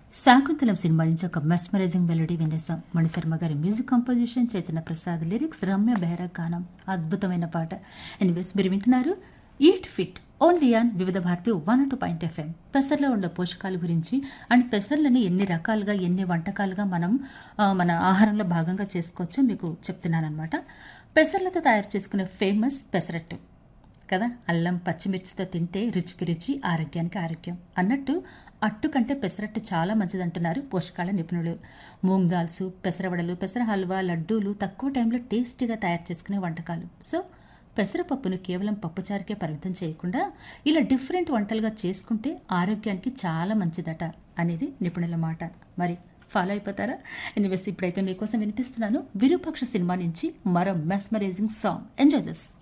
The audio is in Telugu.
శాకుంతలం సినిమా నుంచి ఒక మెస్మరైజింగ్ మెలోడీ వినేసాం. మణిశర్మ గారి music composition, Chaitanya Prasad lyrics, Ramya Behra గానం. అద్భుతమైన పాట. ఎనీవేస్, మీరు వింటున్నారు ఈట్ ఫిట్ ఓన్లీ ఆన్ వివిధ భారతి 102.FM. పెసర్లో ఉండే పోషకాల గురించి అండ్ పెసర్లని ఎన్ని రకాలుగా ఎన్ని వంటకాలుగా మనం మన ఆహారంలో భాగంగా చేసుకోవచ్చో మీకు చెప్తున్నానమాట. పెసర్లతో తయారు చేసుకునే ఫేమస్ పెసరట్టు కదా, అల్లం పచ్చిమిర్చితో తింటే రుచికి రుచి, ఆరోగ్యానికి ఆరోగ్యం అన్నట్టు అట్టు కంటే పెసరట్టు చాలా మంచిదంటున్నారు పోషకాల నిపుణులు. మూంగ్ దాల్ సూప్, పెసరవడలు, పెసర హల్వా, లడ్డూలు తక్కువ టైంలో టేస్టీగా తయారు చేసుకునే వంటకాలు. సో పెసరపప్పును కేవలం పప్పుచారుకే పరిమితం చేయకుండా ఇలా డిఫరెంట్ వంటలుగా చేసుకుంటే ఆరోగ్యానికి చాలా మంచిదట అనేది నిపుణుల మాట. మరి ఫాలో అయిపోతారా? ఎనీవేస్, ఇప్పుడైతే మీకోసం వినిపిస్తున్నాను విరూపాక్ష సినిమా నుంచి మరో మెస్మరైజింగ్ సాంగ్. Enjoy this.